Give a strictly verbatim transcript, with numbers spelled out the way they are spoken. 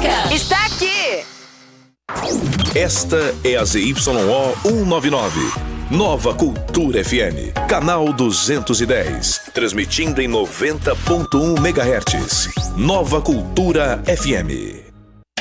música está aqui. Esta é a Z Y O cento e noventa e nove. Nova Cultura F M, canal duzentos e dez, transmitindo em noventa ponto um megahertz. Nova Cultura F M.